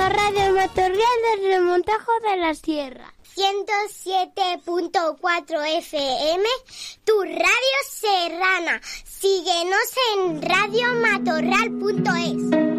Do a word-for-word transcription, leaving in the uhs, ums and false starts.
la radio Matorral del Remontajo de la Sierra. ciento siete punto cuatro F M, tu radio serrana. Síguenos en radio matorral punto es.